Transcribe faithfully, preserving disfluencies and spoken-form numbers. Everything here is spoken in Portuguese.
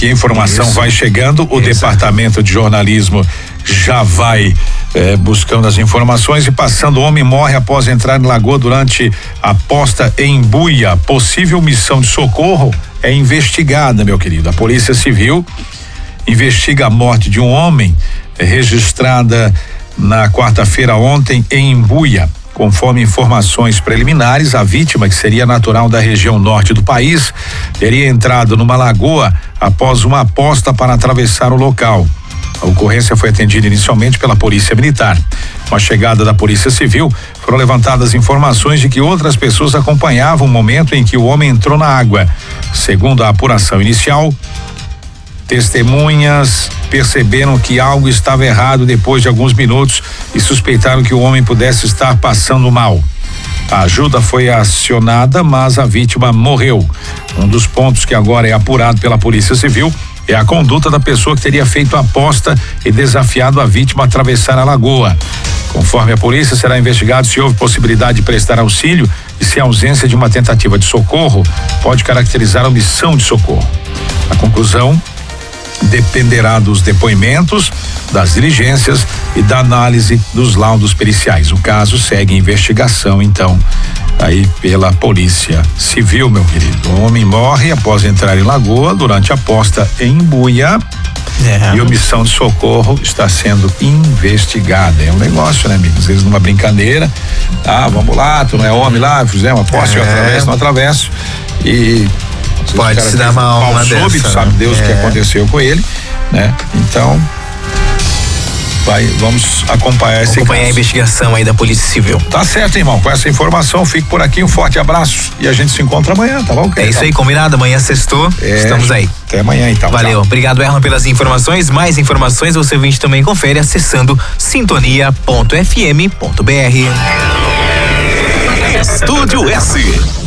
aqui, a informação Isso. vai chegando, o Exato. Departamento de Jornalismo já vai eh, buscando as informações e passando. O homem morre após entrar em lagoa durante aposta em buia. Possível missão de socorro é investigada, meu querido. A Polícia Civil investiga a morte de um homem eh, registrada na quarta-feira ontem em Imbuia. Conforme informações preliminares, a vítima, que seria natural da região norte do país, teria entrado numa lagoa após uma aposta para atravessar o local. A ocorrência foi atendida inicialmente pela Polícia Militar. Com a chegada da Polícia Civil, foram levantadas informações de que outras pessoas acompanhavam o momento em que o homem entrou na água. Segundo a apuração inicial, testemunhas perceberam que algo estava errado depois de alguns minutos e suspeitaram que o homem pudesse estar passando mal. A ajuda foi acionada, mas a vítima morreu. Um dos pontos que agora é apurado pela Polícia Civil é a conduta da pessoa que teria feito a aposta e desafiado a vítima a atravessar a lagoa. Conforme a polícia, será investigado se houve possibilidade de prestar auxílio e se a ausência de uma tentativa de socorro pode caracterizar a omissão de socorro. A conclusão dependerá dos depoimentos, das diligências e da análise dos laudos periciais. O caso segue investigação, então, aí pela Polícia Civil, meu querido. O homem morre após entrar em lagoa durante a aposta em Buia. É. E omissão de socorro está sendo investigada. É um negócio, né, amigos? Às vezes numa brincadeira, ah, vamos lá, tu não é homem lá, fizemos uma aposta, é. eu atravesso, não atravesso. E pode se dar mal uma dessa, súbito, sabe Deus o é. que aconteceu com ele, né? Então, vai, vamos acompanhar esse acompanhar caso. A investigação aí da Polícia Civil. Tá certo, irmão, com essa informação, fico por aqui, um forte abraço e a gente se encontra amanhã, tá bom? É isso aí, combinado, amanhã sextou, é, estamos aí. Até amanhã então. Valeu, tchau. Obrigado, Erlon, pelas informações. Mais informações você ouvinte também confere acessando sintonia ponto f m ponto b r. Estúdio S.